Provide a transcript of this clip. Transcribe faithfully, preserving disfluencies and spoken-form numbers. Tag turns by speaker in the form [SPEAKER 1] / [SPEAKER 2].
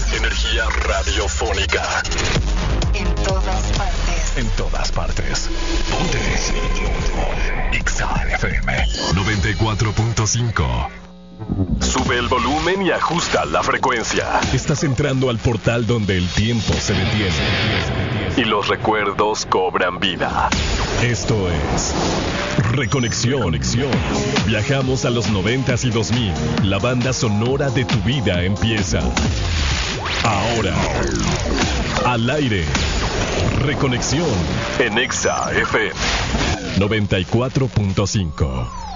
[SPEAKER 1] Energía radiofónica.
[SPEAKER 2] En todas partes.
[SPEAKER 1] En todas partes. Ponte. Exa F M noventa y cuatro punto cinco. Sube el volumen y ajusta la frecuencia. Estás entrando al portal donde el tiempo se detiene y los recuerdos cobran vida. Esto es Reconexión. Conexión. Viajamos a los noventas y dos mil. La banda sonora de tu vida empieza ahora. Al aire. Reconexión en Exa F M noventa y cuatro punto cinco.